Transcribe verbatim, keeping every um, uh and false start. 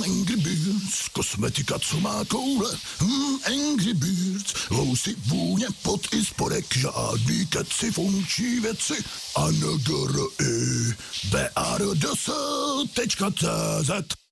Angry Birds, kosmetika, co má koule. Hmm, Angry Birds, vousy, vůně, pot i spodek, žádný keci, funkční věci. A N G R I B A R D S tečka C Z